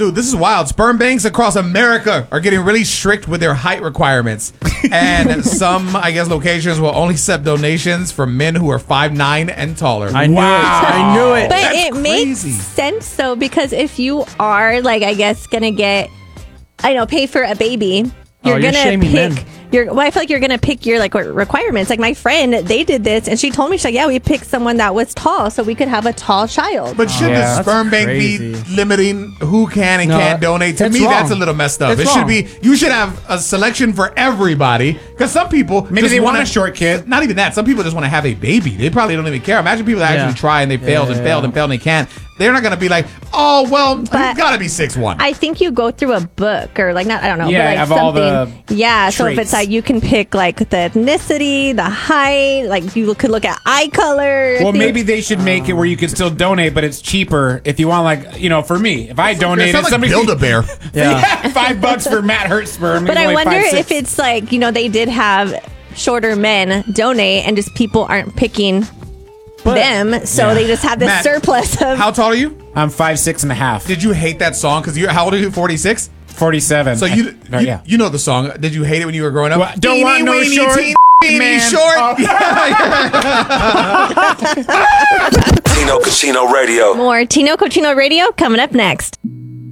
Dude, this is wild. Sperm banks across America are getting really strict with their height requirements. And some, I guess, locations will only accept donations from men who are 5'9" and taller. I knew it. But That's it makes crazy. sense though, because if you are like, I guess, gonna get, pay for a baby, you're you're gonna shaming pick men. I feel like you're gonna pick your like requirements. Like my friend, they did this, and she told me, she's like, yeah, we picked someone that was tall, so we could have a tall child. But should Yeah, the sperm that's bank be crazy. limiting who can and No, can't donate? To it's me, wrong. that's a little messed up. It's It should wrong. be, you should have a selection for everybody. Because some people Maybe just they want wanna- a short kid. Not even that. Some people just want to have a baby. They probably don't even care. Imagine people that actually Yeah. try and they failed and Yeah. failed and failed and they can't. They're not going to be like, oh, well, you've But got to be 6'1". I think you go through a book or like, not, I don't know, Yeah, but like of all something. the Yeah, so if traits. it's like you can pick like the ethnicity, the height, like you could look at eye color. Well, things. maybe they should make it where you can still donate, but it's cheaper if you want, like, for me, if I donated, Sounds like somebody Build-A-Bear. Yeah. $5 for Matt Hurtsperm. But I wonder if it's like, they did have shorter men donate and just people aren't picking them, so Yeah. they just have this Matt, surplus of. How tall are you? I'm 5'6.5", Did you hate that song? Because how old are you? 46? 47. So you yeah. you know the song. Did you hate it when you were growing up? Well, don't want no weenie, short teeny, man. short. Oh. Tino Cochino Radio. More Tino Cochino Radio coming up next.